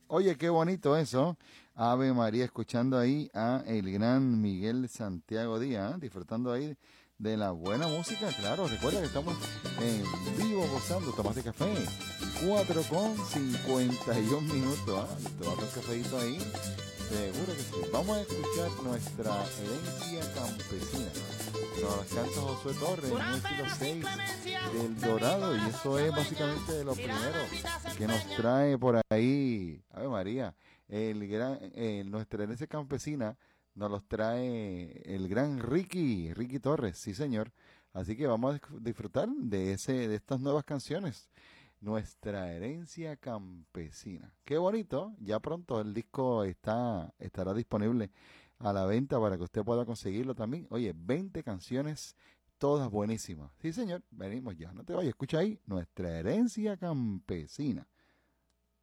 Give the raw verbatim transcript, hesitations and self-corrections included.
Oye, qué bonito eso. Ave María, escuchando ahí a el gran Miguel Santiago Díaz, ¿eh? Disfrutando ahí de la buena música. Claro, recuerda que estamos en vivo gozando. Tomaste café. Cuatro con cincuenta y un minutos. ¿Ah? Tomate un cafecito ahí. Seguro que sí. Vamos a escuchar nuestra herencia campesina. Nos canta Josué Torres, en un estilo seis del Dorado, y eso es básicamente de lo primero que nos trae por ahí, Ave María, el gran, eh, nuestra herencia campesina nos los trae el gran Ricky, Ricky Torres, sí señor. Así que vamos a disfr- disfrutar de ese, de estas nuevas canciones, nuestra herencia campesina. Qué bonito, ya pronto el disco está, estará disponible a la venta para que usted pueda conseguirlo también. Oye, veinte canciones, todas buenísimas. Sí, señor, venimos ya. No te vayas, escucha ahí, nuestra herencia campesina.